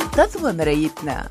تضوى مرايتنا.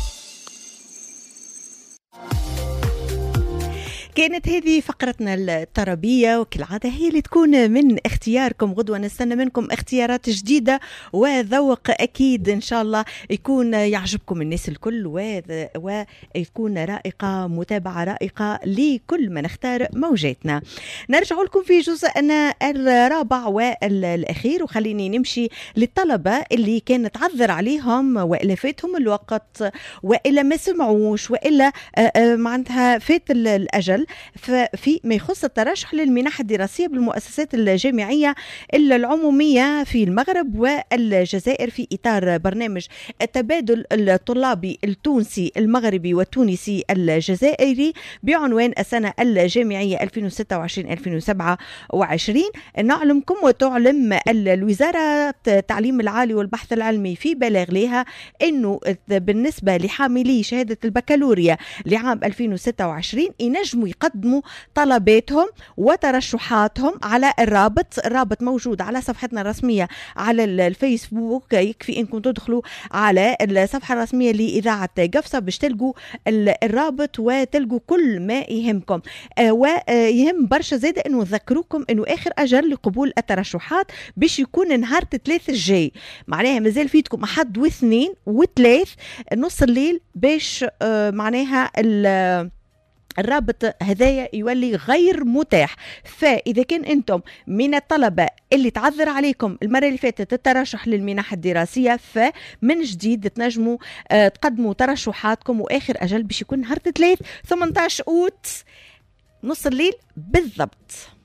كانت هذه فقرتنا الطربية، وكالعادة هي اللي تكون من اختياركم. غدوة نستنى منكم اختيارات جديدة وذوق أكيد إن شاء الله يكون يعجبكم الناس الكل، ويكون رائقة، متابعة رائقة لكل من اختار موجاتنا. نرجع لكم في جزءنا الرابع والأخير، وخليني نمشي للطلبة اللي كانت تعذر عليهم وإلا فاتهم الوقت وإلا ما سمعوش وإلا معناتها فات الأجل في ما يخص الترشح للمنح الدراسية بالمؤسسات الجامعية العمومية في المغرب والجزائر في إطار برنامج التبادل الطلابي التونسي المغربي والتونسي الجزائري بعنوان السنة الجامعية 2026-2027. نعلمكم وتعلم الوزارة التعليم العالي والبحث العلمي في بلاغ لها أنه بالنسبة لحاملي شهادة البكالوريا لعام 2026 ينجموا يقدموا طلباتهم وترشحاتهم على الرابط موجود على صفحتنا الرسمية على الفيسبوك. يكفي انكم تدخلوا على الصفحة الرسمية لإذاعة قفصة باش تلقوا الرابط وتلقوا كل ما يهمكم. ويهم برشا زيادة انه نذكروكم انه اخر اجل لقبول الترشحات باش يكون نهار 3 الجاي، معناها مازال فيتكم احد واثنين وثلاث نص الليل باش معناها الرابط هذايا يولي غير متاح. فإذا كان أنتم من الطلبة اللي تعذر عليكم المرة اللي فاتت الترشح للمنح الدراسية، فمن جديد تنجموا تقدموا ترشحاتكم، وآخر أجل باش يكون نهار 3 18 أوت نص الليل بالضبط.